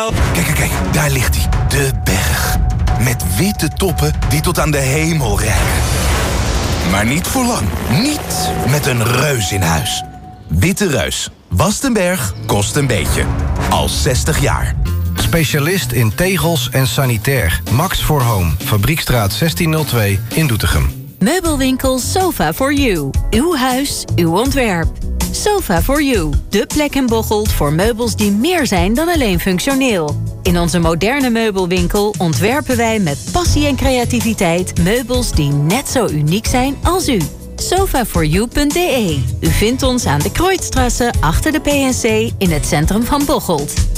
Dankjewel. Kijk, daar ligt hij. De berg. Met witte toppen die tot aan de hemel reiken. Maar niet voor lang. Niet met een reus in huis. Witte Reus. Wast een berg, kost een beetje. Al 60 jaar. Specialist in tegels en sanitair. Max for Home. Fabriekstraat 1602 in Doetinchem. Meubelwinkel Sofa4You. Uw huis, uw ontwerp. Sofa4You. De plek in Bocholt voor meubels die meer zijn dan alleen functioneel. In onze moderne meubelwinkel ontwerpen wij met passie en creativiteit meubels die net zo uniek zijn als u. Sofa4You.de. U vindt ons aan de Kreuzstrasse achter de PNC in het centrum van Bocholt.